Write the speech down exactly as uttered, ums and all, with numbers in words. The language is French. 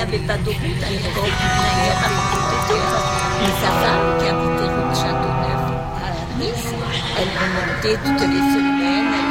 avait pas d'autoroute à l'époque, il n'y a pas beaucoup de terre. Mais sa femme, qui habitait rue de Châteauneuf à Nice, elle remontait toutes les semaines.